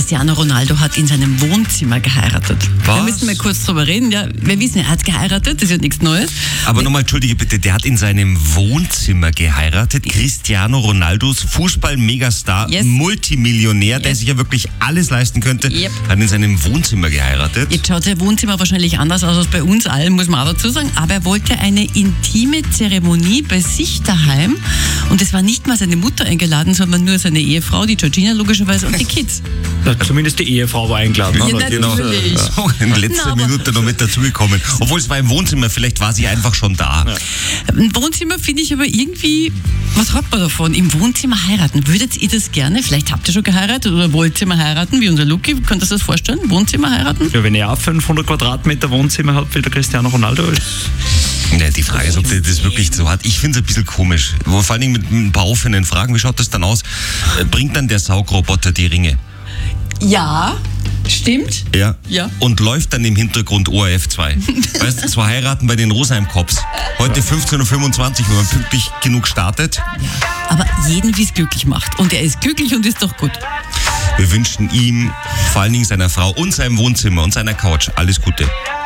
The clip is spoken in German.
Cristiano Ronaldo hat in seinem Wohnzimmer geheiratet. Was? Da müssen wir kurz drüber reden. Ja, wir wissen, er hat geheiratet, das ist ja nichts Neues. Aber nochmal, entschuldige bitte, der hat in seinem Wohnzimmer geheiratet. Cristiano Ronaldos, Fußball-Megastar, Yes. Multimillionär, der sich ja wirklich alles leisten könnte, Yep. hat in seinem Wohnzimmer geheiratet. Jetzt schaut sein Wohnzimmer wahrscheinlich anders aus als bei uns allen, muss man auch dazu sagen. Aber er wollte eine intime Zeremonie bei sich daheim. Und es war nicht mal seine Mutter eingeladen, sondern nur seine Ehefrau, die Georgina logischerweise, und die Kids. Ja, zumindest die Ehefrau war eingeladen. Ja, ne? natürlich. So, in letzter aber- Minute noch mit dazugekommen. Obwohl es war im Wohnzimmer, vielleicht war sie einfach schon da. Ein Wohnzimmer finde ich aber irgendwie, was hat man davon? Im Wohnzimmer heiraten. Würdet ihr das gerne? Vielleicht habt ihr schon geheiratet oder wollt ihr mal heiraten, wie unser Luki. Könnt ihr das vorstellen? Wohnzimmer heiraten? Ja, wenn er auch 500 Quadratmeter Wohnzimmer hat wie der Cristiano Ronaldo ist. Ja, die Frage ist, ob der das wirklich so hat. Ich finde es ein bisschen komisch. Vor allen Dingen mit ein paar offenen Fragen. Wie schaut das dann aus? Bringt dann der Saugroboter die Ringe? Ja, stimmt. Ja. Ja. Und läuft dann im Hintergrund ORF 2. Weißt du, 2 heiraten bei den Rosenheim-Cops. Heute 15.25 Uhr, wenn man pünktlich genug startet. Aber jeden, wie es glücklich macht. Und er ist glücklich und ist doch gut. Wir wünschen ihm, vor allen Dingen seiner Frau und seinem Wohnzimmer und seiner Couch alles Gute.